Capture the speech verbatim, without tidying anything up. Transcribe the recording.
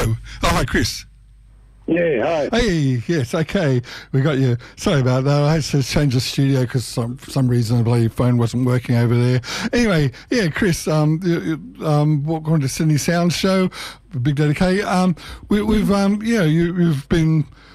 Hello. Oh, hi, Chris. Yeah, hi. Hey, yes, okay. We got you. Sorry about that. I had to change the studio because some, for some reason the bloody phone wasn't working over there. Anyway, yeah, Chris, um, you- you- um, welcome to Sydney Sound Show, Big Daddy K. Um, we, we've, um, yeah, you, you've been